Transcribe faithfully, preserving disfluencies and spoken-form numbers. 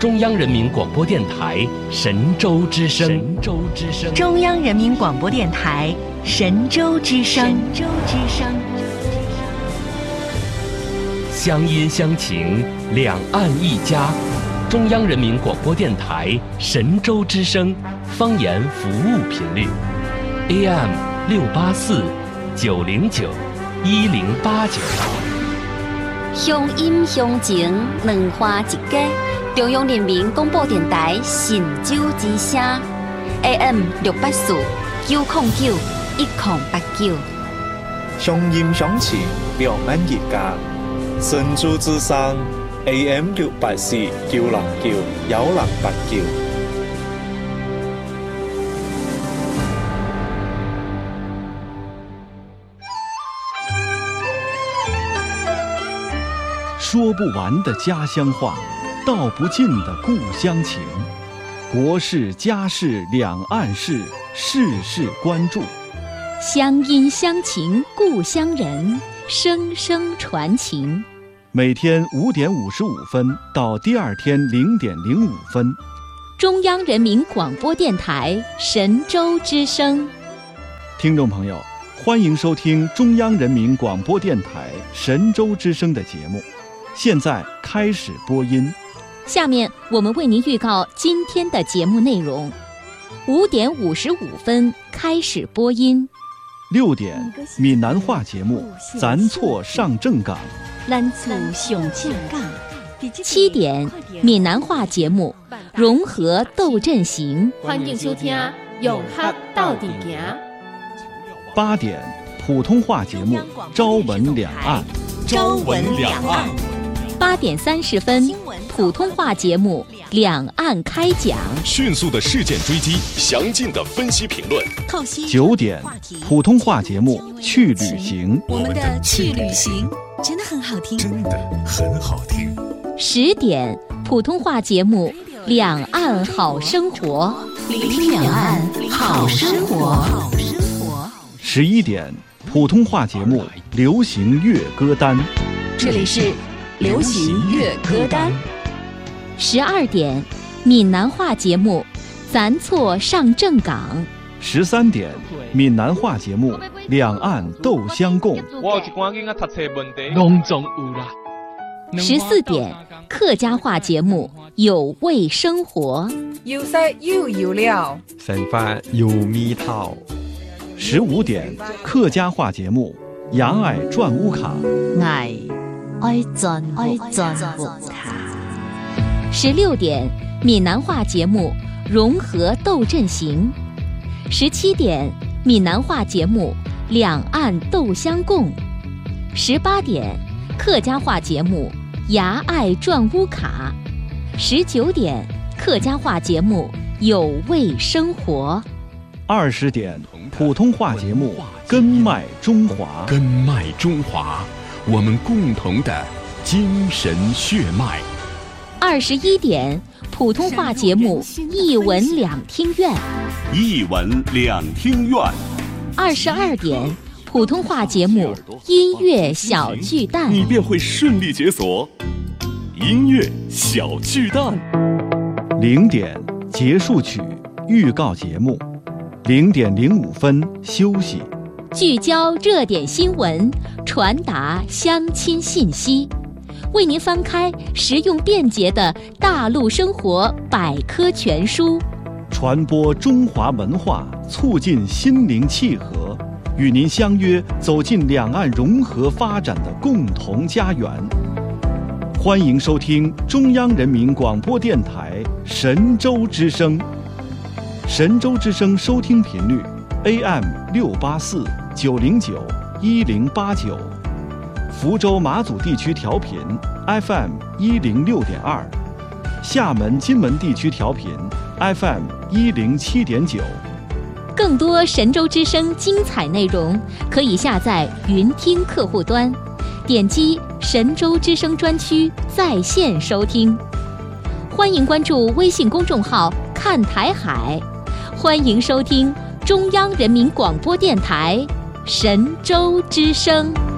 中央人民广播电台神州之声。神州之声。 中央人民广播电台神州之声。神州之声。 乡音乡情，两岸一家。中央人民广播电台神州之声方言服务频率 A M 六八四九零九一零八九。 乡音乡情，两花一家。中央人民广播电台神州之声 A M 六八四九零九一零八九。 乡音乡情，两岸一家。神州之声 A M 六八四九零九一零八九。 说不完的家乡话，道不尽的故乡情。国事家事两岸事，事事关注。 乡音乡情故乡人，声声传情。 每天五点五十五分到第二天零点零五分， 中央人民广播电台神州之声。 听众朋友，欢迎收听中央人民广播电台神州之声的节目，现在开始播音。 下面我们为您预告今天的节目内容：五点五十五分开始播音。 六点，闽南话节目《咱错上正港》。 咱厝上正港。七点，闽南话节目《融合斗阵行》。 欢迎收听《永和到底行》。 八点，普通话节目《朝闻两岸》。 朝闻两岸。 八点三十分，普通话节目《两岸开讲》。 迅速的事件追击，详尽的分析评论。 九点，普通话节目《去旅行》。 我们的去旅行真的很好听， 真的很好听。 十点，普通话节目《两岸好生活》。 聆听两岸好生活。 十一点，普通话节目《流行乐歌单》。 这里是流行乐歌单。 十二点，闽南话节目《咱错上正港》。 十三点，闽南话节目《两岸斗相共》。 十四点，客家话节目《有味生活》。 有色又有料， 生活有味道。 十五点，客家话节目《牙爱转乌卡》。 爱爱转爱转乌卡。十六点，闽南话节目《融合斗阵行》。十七点，闽南话节目《两岸斗相共》。十八点，客家话节目《牙爱转乌卡》。十九点，客家话节目《有味生活》。 二十点，普通话节目《根脉中华》。 根脉中华，我们共同的精神血脉。 二十一点，普通话节目《一文两听院》。 一文两听院。 二十二点，普通话节目《音乐小巨蛋》。 你便会顺利解锁音乐小巨蛋。 零点，结束曲预告节目。零点零五分休息。 聚焦热点新闻，传达乡亲信息，为您翻开实用便捷的大陆生活百科全书， 传播中华文化，促进心灵契合，与您相约走进两岸融合发展的共同家园。欢迎收听中央人民广播电台神州之声。神州之声收听频率 A M 六八四九零九一零八九，福州马祖地区调频 F M 一零六点二，厦门金门地区调频 F M 一零七点九。 更多神州之声精彩内容，可以下载云听客户端，点击神州之声专区在线收听。欢迎关注微信公众号看台海，欢迎收听中央人民广播电台神州之声。